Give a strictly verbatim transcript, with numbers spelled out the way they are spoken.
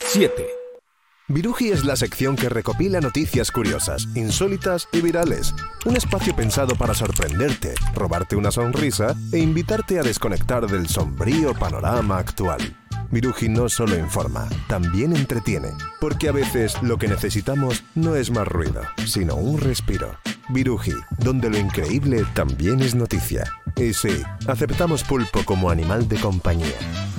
siete. Viruji es la sección que recopila noticias curiosas, insólitas y virales. Un espacio pensado para sorprenderte, robarte una sonrisa e invitarte a desconectar del sombrío panorama actual. Viruji no solo informa, también entretiene, porque a veces lo que necesitamos no es más ruido, sino un respiro. Viruji, donde lo increíble también es noticia. Y sí, aceptamos pulpo como animal de compañía.